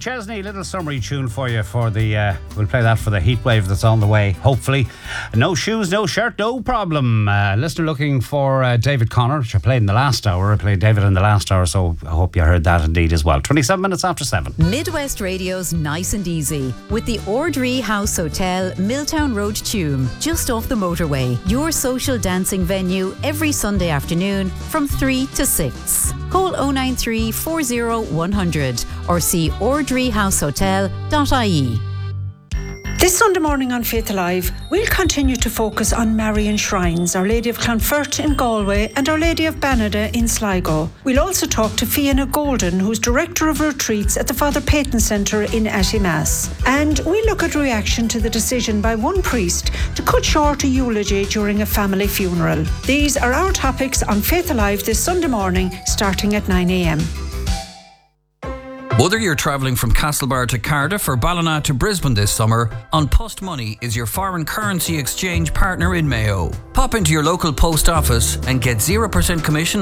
Chesney, little summery tune for you for the, we'll play that for the heat wave that's on the way, hopefully. No shoes, no shirt, no problem. Listener looking for David Connor, which I played in the last hour. I played David in the last hour, so I hope you heard that indeed as well. 27 minutes after 7. Midwest Radio's Nice and Easy with the Ordree House Hotel, Milltown Road, Tuam, just off the motorway. Your social dancing venue every Sunday afternoon from 3 to 6. Call 093 40 100 or see ordreehousehotel.ie. This Sunday morning on Faith Alive, we'll continue to focus on Marian Shrines, Our Lady of Clonfert in Galway and Our Lady of Banada in Sligo. We'll also talk to Fiona Golden, who's Director of Retreats at the Father Peyton Centre in Attimass. And we'll look at reaction to the decision by one priest to cut short a eulogy during a family funeral. These are our topics on Faith Alive this Sunday morning, starting at 9 a.m. Whether you're travelling from Castlebar to Cardiff or Ballina to Brisbane this summer, An Post Money is your foreign currency exchange partner in Mayo. Pop into your local post office and get 0% commission